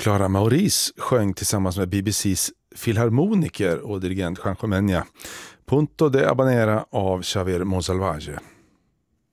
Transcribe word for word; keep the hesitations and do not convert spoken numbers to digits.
Clara Maurice sjöng tillsammans med B B C:s filharmoniker och dirigent Juan Comenia Punto de Habanera av Xavier Monsalvage.